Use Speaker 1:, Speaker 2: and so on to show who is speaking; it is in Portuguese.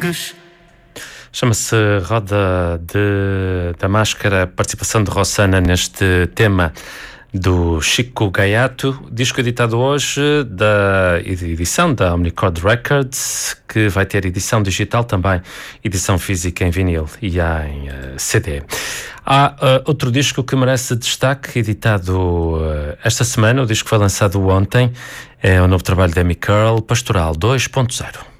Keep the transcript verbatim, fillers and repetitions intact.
Speaker 1: amigos.
Speaker 2: Chama-se Roda de, da Máscara, participação de Rossana neste tema do Chico Gaiato, disco editado hoje da edição da Omnicord Records, que vai ter edição digital também, edição física em vinil e há em uh, C D. Há uh, outro disco que merece destaque, editado uh, esta semana, o disco foi lançado ontem, é o novo trabalho de Amy Curl, Pastoral dois ponto zero.